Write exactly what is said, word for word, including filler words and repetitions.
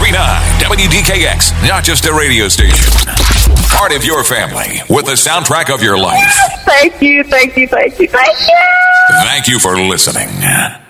point nine W D K X, not just a radio station. Part of your family with the soundtrack of your life. Thank you, thank you, thank you, thank you. Thank you for listening.